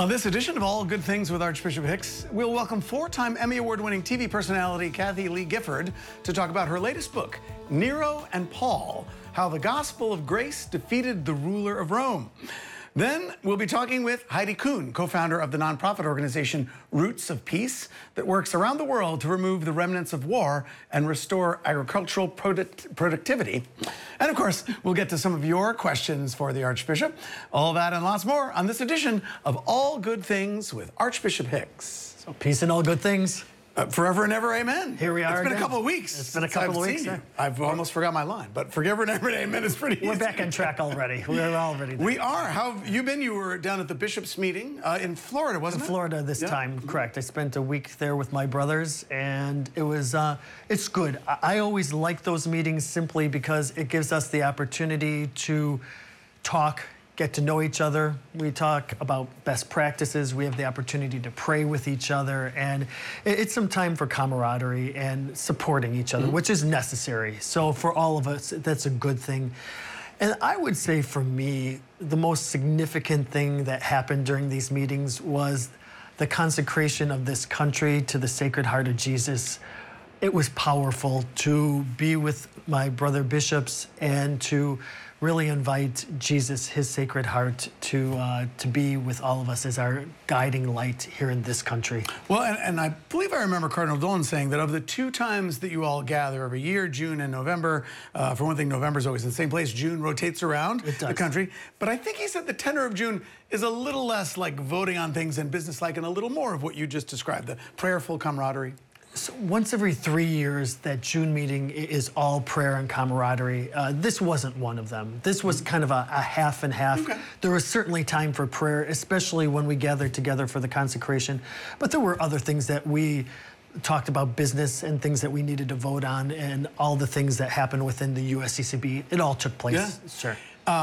On this edition of All Good Things with Archbishop Hicks, we'll welcome four-time Emmy Award-winning TV personality Kathie Lee Gifford to talk about her latest book, Nero and Paul, How the Gospel of Grace Defeated the Ruler of Rome. Then we'll be talking with Heidi Kuhn, co-founder of the nonprofit organization Roots of Peace that works around the world to remove the remnants of war and restore agricultural productivity. And of course, we'll get to some of your questions for the Archbishop. All that and lots more on this edition of All Good Things with Archbishop Hicks. So peace and all good things. Forever and ever, amen. Here we are. It's been again. a couple of weeks. It's been a couple of weeks. Yeah. I've almost forgot my line, but forever and ever, amen is pretty easy. We're back on track already. We're already there. We are. How have you been? You were down at the Bishop's meeting in Florida, wasn't it? In Florida this time, correct. I spent a week there with my brothers, and it was, it's good. I always like those meetings simply because it gives us the opportunity to talk, get to know each other. We talk about best practices. We have the opportunity to pray with each other, and it's some time for camaraderie and supporting each other, which is necessary. So for all of us, that's a good thing. And I would say for me, the most significant thing that happened during these meetings was the consecration of this country to the Sacred Heart of Jesus. It was powerful to be with my brother bishops and to really invite Jesus, his Sacred Heart, to be with all of us as our guiding light here in this country. Well, and I believe I remember Cardinal Dolan saying that of the two times that you all gather every year, June and November, for one thing, November's always in the same place. June rotates around the country. But I think he said the tenor of June is a little less like voting on things and business-like and a little more of what you just described, the prayerful camaraderie. So once every 3 years, that June meeting is all prayer and camaraderie. This wasn't one of them. This was kind of a half and half. Okay. There was certainly time for prayer, especially when we gathered together for the consecration. But there were other things that we talked about, business and things that we needed to vote on, and all the things that happened within the USCCB. It all took place. Yeah. Sure.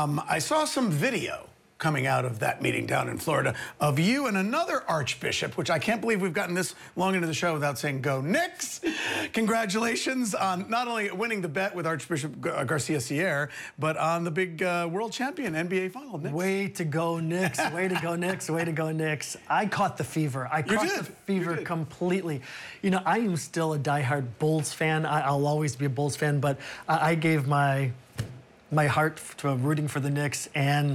I saw some video coming out of that meeting down in Florida of you and another archbishop, which I can't believe we've gotten this long into the show without saying go Knicks. Congratulations on not only winning the bet with Archbishop Garcia Sierra, but on the big world champion NBA final. Knicks. Way to go, Knicks. Way to go, Knicks. Way to go, Knicks. I caught the fever. I caught the fever completely. You know, I am still a diehard Bulls fan. I'll always be a Bulls fan, but I gave my heart to rooting for the Knicks,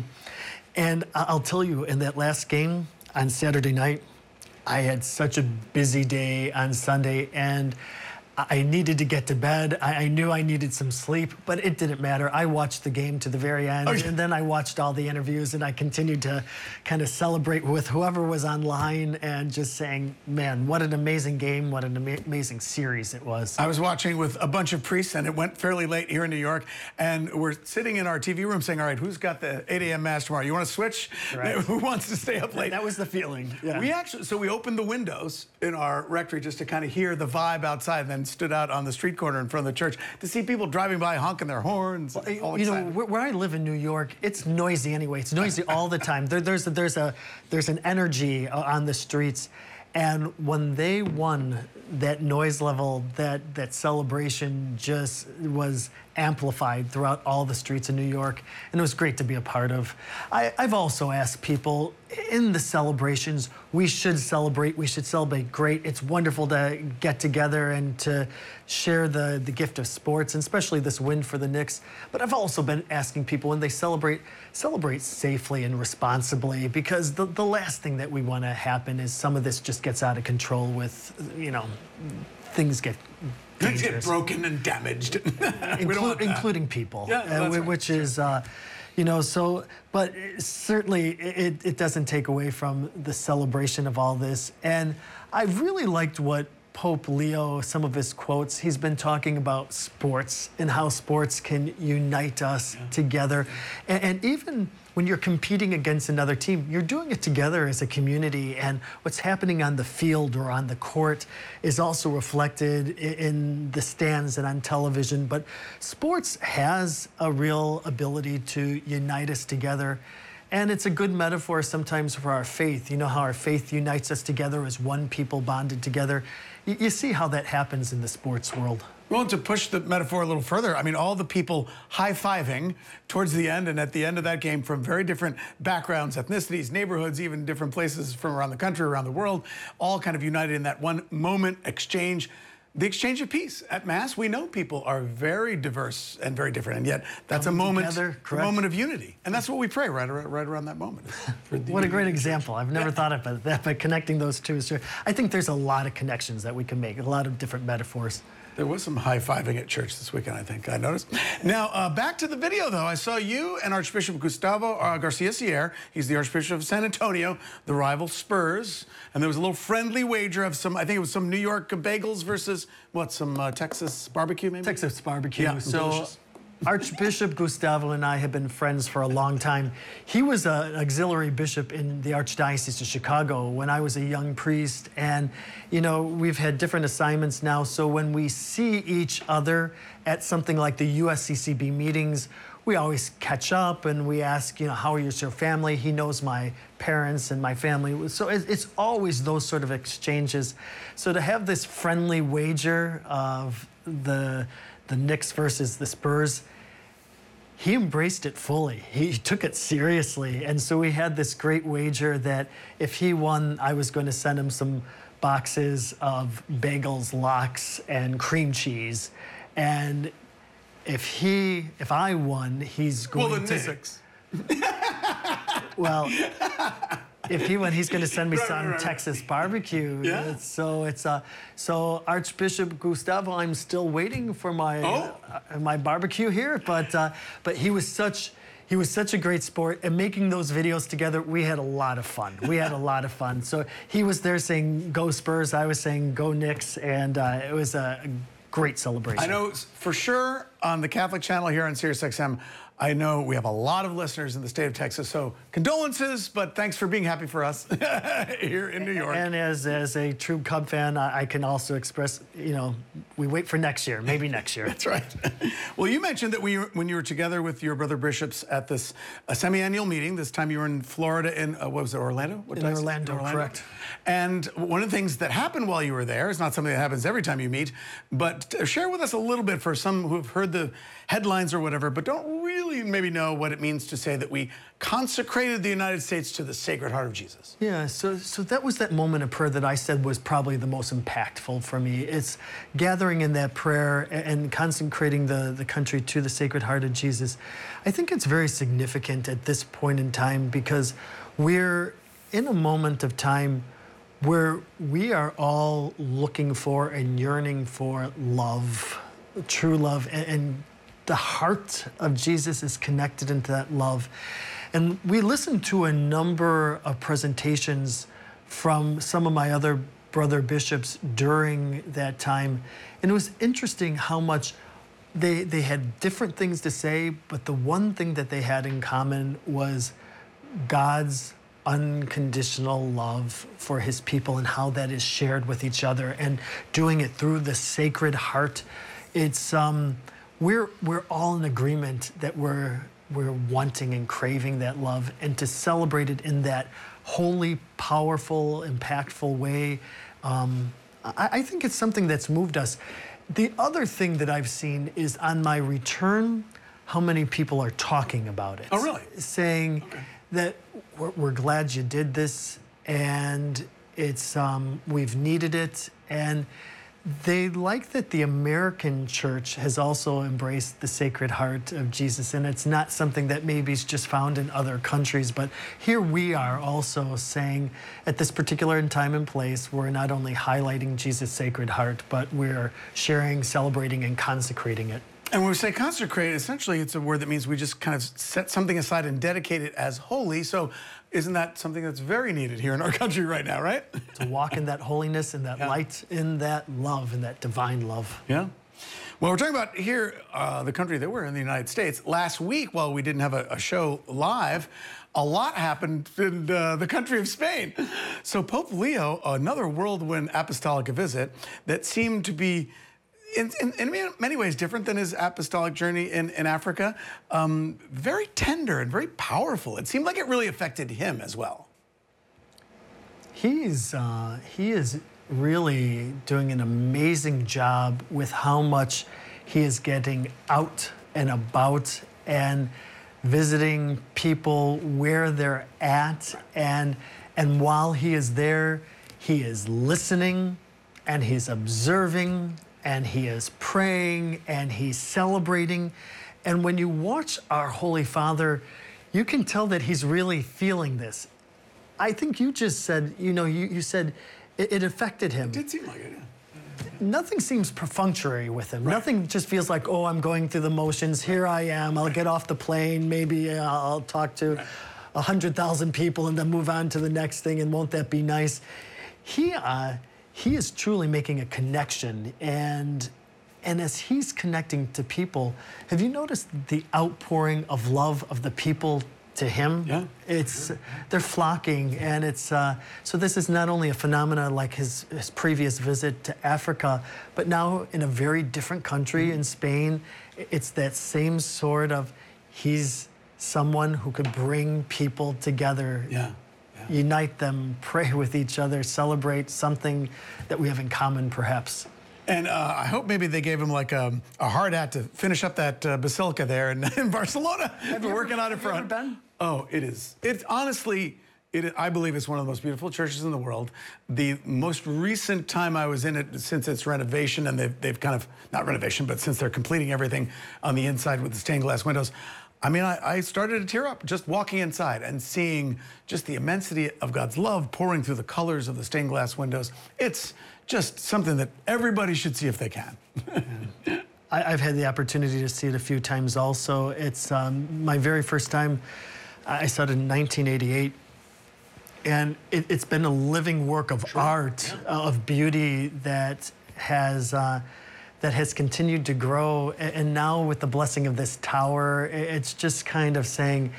and I'll tell you, in that last game on Saturday night, I had such a busy day on Sunday, and I needed to get to bed. I knew I needed some sleep, but it didn't matter. I watched the game to the very end, and then I watched all the interviews, and I continued to kind of celebrate with whoever was online and just saying, man, what an amazing game, what an amazing series it was. I was watching with a bunch of priests, and it went fairly late here in New York, and we're sitting in our TV room saying, all right, who's got the 8 a.m. mass tomorrow? You want to switch? Right. Who wants to stay up late? That was the feeling. Yeah. So we opened the windows in our rectory just to kind of hear the vibe outside, and then stood out on the street corner in front of the church to see people driving by honking their horns. Well, you know, where I live in New York, it's noisy anyway. It's noisy all the time. There's an energy on the streets, and when they won, that noise level, that celebration just was amplified throughout all the streets of New York, and it was great to be a part of. I've also asked people in the celebrations, we should celebrate great. It's wonderful to get together and to share the gift of sports, and especially this win for the Knicks. But I've also been asking people when they celebrate safely and responsibly, because the last thing that we want to happen is some of this just gets out of control with, you know, things get dangerous. Things get broken and damaged. Including people, which is, you know, so, but certainly it doesn't take away from the celebration of all this. And I really liked what Pope Leo, some of his quotes, he's been talking about sports and how sports can unite us together. And even when you're competing against another team, you're doing it together as a community, and what's happening on the field or on the court is also reflected in the stands and on television. But sports has a real ability to unite us together. And it's a good metaphor sometimes for our faith. You know how our faith unites us together as one people bonded together. You see how that happens in the sports world. Well, to push the metaphor a little further, I mean, all the people high-fiving towards the end and at the end of that game from very different backgrounds, ethnicities, neighborhoods, even different places from around the country, around the world, all kind of united in that one moment exchange. The exchange of peace at Mass. We know people are very diverse and very different, and yet that's a moment of unity. And that's what we pray right around that moment. What a great example. I've never thought of that, but connecting those two. I think there's a lot of connections that we can make, a lot of different metaphors. There was some high-fiving at church this weekend, I think, I noticed. Now, back to the video, though. I saw you and Archbishop Gustavo Garcia Sierra. He's the Archbishop of San Antonio, the rival Spurs. And there was a little friendly wager of some, I think it was some New York bagels versus, what, some Texas barbecue, maybe? Texas barbecue. Yeah, so delicious. Archbishop Gustavo and I have been friends for a long time. He was an auxiliary bishop in the Archdiocese of Chicago when I was a young priest. And, you know, we've had different assignments now. So when we see each other at something like the USCCB meetings, we always catch up and we ask, you know, how is your family? He knows my parents and my family. So it's always those sort of exchanges. So to have this friendly wager of the Knicks versus the Spurs, he embraced it fully. He took it seriously. And so we had this great wager that if he won, I was going to send him some boxes of bagels, lox, and cream cheese. And if I won, he's going to... Knicks. Well, if he won, he's going to send me some Texas barbecue. Yeah. So Archbishop Gustavo, I'm still waiting for my my barbecue here. But he was such a great sport, and making those videos together, we had a lot of fun. So he was there saying "Go Spurs," I was saying "Go Knicks," and it was a great celebration. I know for sure on the Catholic channel here on SiriusXM, I know we have a lot of listeners in the state of Texas, so condolences, but thanks for being happy for us here in New York. And as a true Cub fan, I can also express, you know, we wait for next year, maybe next year. That's right. Well, you mentioned that when you were together with your brother bishops at this semi-annual meeting, this time you were in Florida in, what was it, Orlando? In Orlando, correct. And one of the things that happened while you were there, it's not something that happens every time you meet, but share with us a little bit for some who have heard the headlines or whatever, but don't really maybe know what it means to say that we consecrated the United States to the Sacred Heart of Jesus. Yeah, so that was that moment of prayer that I said was probably the most impactful for me. It's gathering in that prayer and consecrating the country to the Sacred Heart of Jesus. I think it's very significant at this point in time because we're in a moment of time where we are all looking for and yearning for love, true love, and the heart of Jesus is connected into that love. And we listened to a number of presentations from some of my other brother bishops during that time. And it was interesting how much they had different things to say, but the one thing that they had in common was God's unconditional love for his people and how that is shared with each other and doing it through the Sacred Heart. It's we're all in agreement that we're wanting and craving that love, and to celebrate it in that holy, powerful, impactful way. I think it's something that's moved us. The other thing that I've seen is on my return, how many people are talking about it. Oh, really? Saying that we're glad you did this, and it's we've needed it, and they like that the American church has also embraced the Sacred Heart of Jesus, and it's not something that maybe is just found in other countries, but here we are also saying at this particular time and place, we're not only highlighting Jesus' Sacred Heart, but we're sharing, celebrating, and consecrating it. And when we say consecrate, essentially it's a word that means we just kind of set something aside and dedicate it as holy. So isn't that something that's very needed here in our country right now, right? To walk in that holiness, in that light, in that love, in that divine love. Yeah. Well, we're talking about here, the country that we're in, the United States. Last week, while we didn't have a show live, a lot happened in the country of Spain. So Pope Leo, another whirlwind apostolic visit that seemed to be in many ways different than his apostolic journey in Africa. Very tender and very powerful. It seemed like it really affected him as well. He is really doing an amazing job with how much he is getting out and about and visiting people where they're at, and while he is there, he is listening and he's observing and he is praying and he's celebrating. And when you watch our Holy Father, you can tell that he's really feeling this. I think you just said, you said it affected him. It did seem like it, yeah. Nothing seems perfunctory with him. Right. Nothing just feels like, oh, I'm going through the motions. Here I am. I'll get off the plane. Maybe I'll talk to 100,000 people and then move on to the next thing. And won't that be nice? He is truly making a connection. And as he's connecting to people, have you noticed the outpouring of love of the people to him? Yeah. They're flocking, and so this is not only a phenomenon like his previous visit to Africa, but now in a very different country in Spain. It's that same sort of, he's someone who could bring people together. Yeah. Unite them, pray with each other, celebrate something that we have in common, perhaps. And I hope maybe they gave him like a hard hat to finish up that basilica there in Barcelona. Have been working on it for. Have you ever been? Oh, it is. It's honestly, I believe it's one of the most beautiful churches in the world. The most recent time I was in it since its renovation, and they've kind of, not renovation, but since they're completing everything on the inside with the stained glass windows, I mean, I started to tear up just walking inside and seeing just the immensity of God's love pouring through the colors of the stained glass windows. It's just something that everybody should see if they can. I've had the opportunity to see it a few times also. It's my very first time. I saw it in 1988. And it's been a living work of art, of beauty that has continued to grow. And now with the blessing of this tower, it's just kind of saying,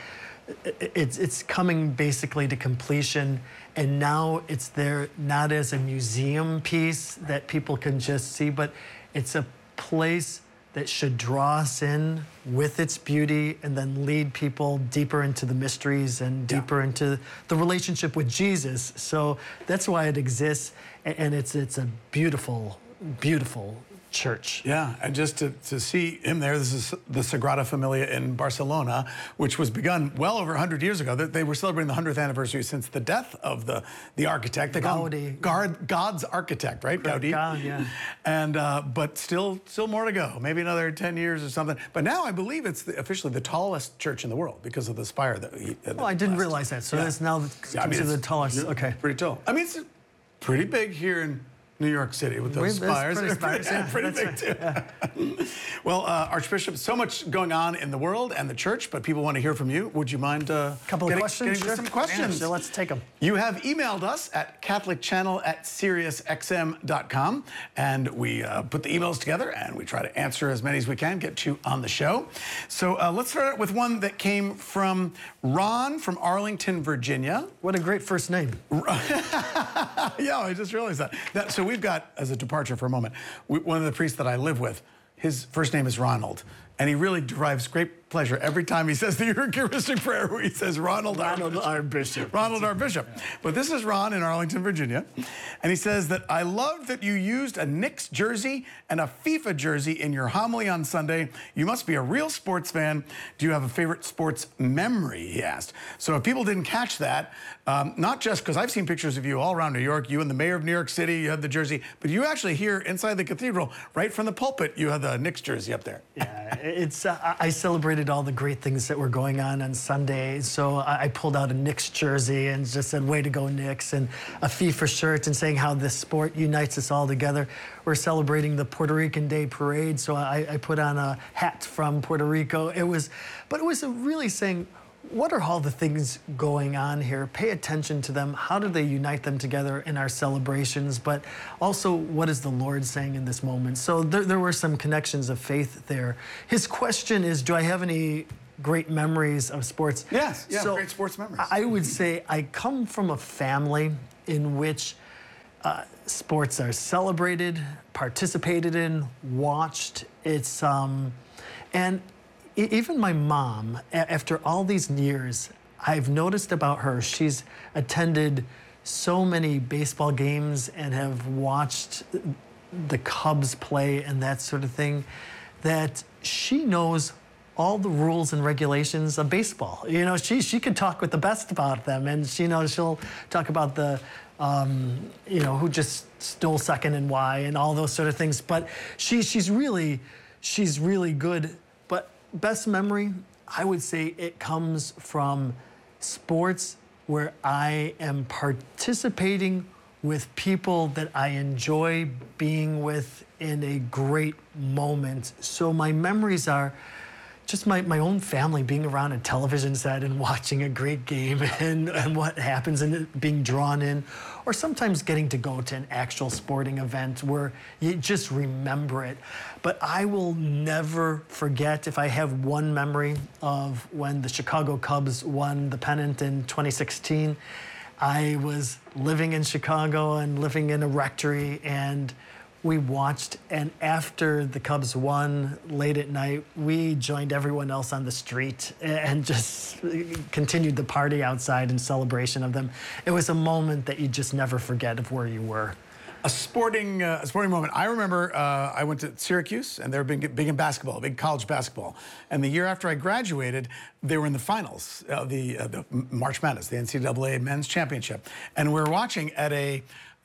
it's coming basically to completion. And now it's there not as a museum piece that people can just see, but it's a place that should draw us in with its beauty and then lead people deeper into the mysteries and deeper into the relationship with Jesus. So that's why it exists, and it's a beautiful, beautiful church. Yeah, and just to see him there, this is the Sagrada Familia in Barcelona, which was begun well over 100 years ago. They were celebrating the 100th anniversary since the death of the architect. They call him God's architect, right? Gaudí. God, yeah. And but still more to go. Maybe another 10 years or something. But now I believe it's officially the tallest church in the world because of the spire that he. Oh, I didn't realize that. So it's now considered the tallest. Okay. Pretty tall. I mean, it's pretty big here in New York City with those spires. Pretty big too. Yeah. Well, Archbishop, so much going on in the world and the church, but people want to hear from you. Would you mind couple of questions? Getting some questions? Yeah, so let's take them. You have emailed us at catholicchannel@SiriusXM.com, and we put the emails together and we try to answer as many as we can, get you on the show. So let's start out with one that came from Ron from Arlington, Virginia. What a great first name. Yeah, I just realized that. So we've got, as a departure for a moment, one of the priests that I live with, his first name is Ronald. And he really derives great pleasure every time he says the Eucharistic prayer where he says Ronald our Bishop. Ronald our Bishop. But this is Ron in Arlington, Virginia. And he says that I love that you used a Knicks jersey and a FIFA jersey in your homily on Sunday. You must be a real sports fan. Do you have a favorite sports memory, he asked. So if people didn't catch that, not just because I've seen pictures of you all around New York, you and the mayor of New York City, you had the jersey, but you actually here inside the cathedral, right from the pulpit, you had the Knicks jersey up there. Yeah. I celebrated all the great things that were going on Sunday, so I pulled out a Knicks jersey and just said, way to go, Knicks, and a FIFA shirt and saying how this sport unites us all together. We're celebrating the Puerto Rican Day Parade, so I put on a hat from Puerto Rico. It was really saying, what are all the things going on here? Pay attention to them. How do they unite them together in our celebrations? But also, what is the Lord saying in this moment? So there were some connections of faith there. His question is, do I have any great memories of sports? Yes, yeah, so great sports memories. I would say I come from a family in which sports are celebrated, participated in, watched. It's and even my mom, after all these years, I've noticed about her, she's attended so many baseball games and have watched the Cubs play and that sort of thing, that she knows all the rules and regulations of baseball. You know, she could talk with the best about them, and she'll talk about the who just stole second and why and all those sort of things. But she's really good. But best memory, I would say it comes from sports where I am participating with people that I enjoy being with in a great moment. So my memories are just my own family being around a television set and watching a great game and what happens and it being drawn in, or sometimes getting to go to an actual sporting event where you just remember it. But I will never forget, if I have one memory of when the Chicago Cubs won the pennant in 2016, I was living in Chicago and living in a rectory, and we watched, and after the Cubs won late at night, we joined everyone else on the street and just continued the party outside in celebration of them. It was a moment that you just never forget of where you were. A sporting moment. I remember I went to Syracuse, and they were big in basketball, big college basketball. And the year after I graduated, they were in the finals of the March Madness, the NCAA Men's Championship. And we were watching at a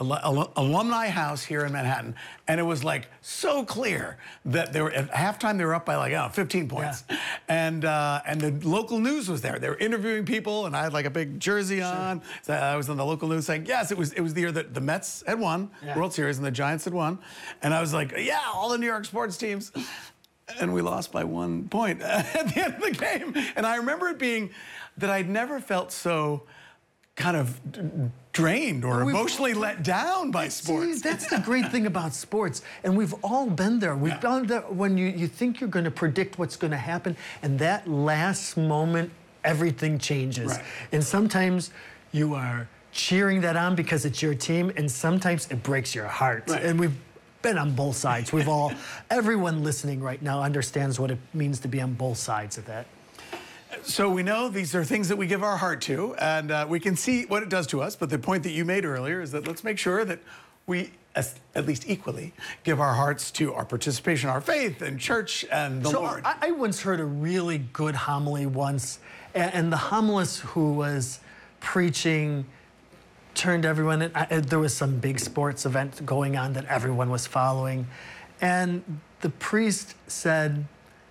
alumni house here in Manhattan, and it was like so clear that they were at halftime. They were up by like 15 points, yeah. And the local news was there. They were interviewing people, and I had like a big jersey on. So I was on the local news saying, yes, it was the year that the Mets had won World Series and the Giants had won, and I was like, yeah, all the New York sports teams. And we lost by 1 point at the end of the game. And I remember it being that I'd never felt so kind of drained or emotionally let down by sports. See, that's the great thing about sports. And we've all been there. We've been there when you think you're going to predict what's going to happen, and that last moment, everything changes. Right. And sometimes you are cheering that on because it's your team, and sometimes it breaks your heart. Right. And we've been on both sides. We've all, everyone listening right now understands what it means to be on both sides of that. So we know these are things that we give our heart to, and we can see what it does to us. But the point that you made earlier is that let's make sure that we, at least equally, give our hearts to our participation, our faith, and church, and the Lord. I once heard a really good homily once, and the homilist who was preaching turned everyone in. There was some big sports event going on that everyone was following, and the priest said,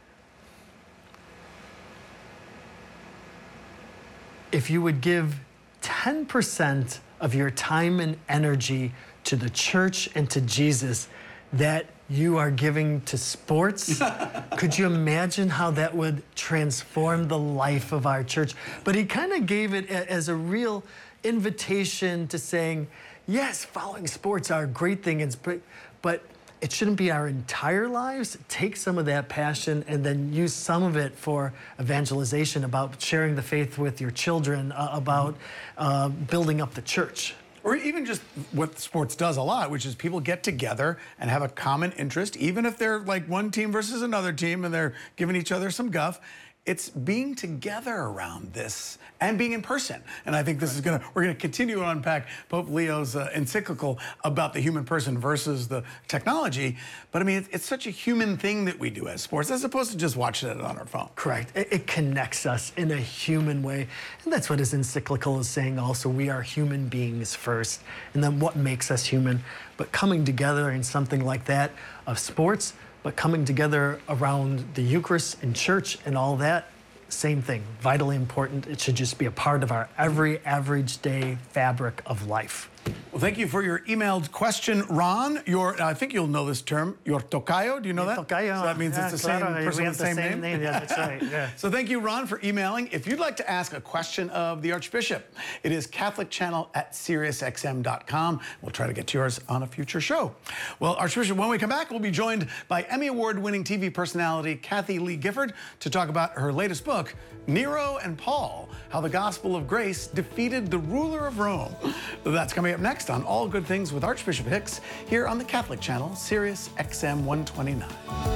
if you would give 10% of your time and energy to the church and to Jesus that you are giving to sports, could you imagine how that would transform the life of our church? But he kind of gave it as a real invitation to saying, yes, following sports are a great thing, but it shouldn't be our entire lives. Take some of that passion and then use some of it for evangelization, about sharing the faith with your children, about building up the church. Or even just what sports does a lot, which is people get together and have a common interest, even if they're like one team versus another team and they're giving each other some guff. It's being together around this and being in person. And I think this is we're gonna continue to unpack Pope Leo's encyclical about the human person versus the technology. But I mean, it's such a human thing that we do as sports, as opposed to just watching it on our phone. Correct. It connects us in a human way. And that's what his encyclical is saying also. We are human beings first, and then what makes us human. But coming together in something like that of sports, but coming together around the Eucharist and church and all that, same thing, vitally important. It should just be a part of our every average day fabric of life. Well, thank you for your emailed question, Ron. I think you'll know this term, your tocayo. Do you know that? Tocayo. So that means it's the same person with the same name? Yeah, that's right. Yeah. So thank you, Ron, for emailing. If you'd like to ask a question of the Archbishop, it is catholicchannel@SiriusXM.com. We'll try to get to yours on a future show. Well, Archbishop, when we come back, we'll be joined by Emmy Award-winning TV personality Kathie Lee Gifford to talk about her latest book, Nero and Paul, How the Gospel of Grace Defeated the Ruler of Rome. That's coming up next next on All Good Things with Archbishop Hicks here on the Catholic Channel, Sirius XM 129.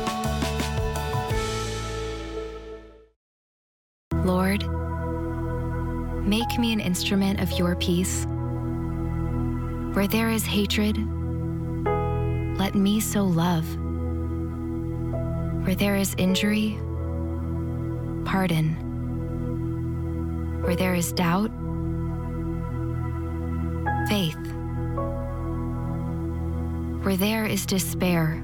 Lord, make me an instrument of your peace. Where there is hatred, let me sow love. Where there is injury, pardon. Where there is doubt, faith. Where there is despair,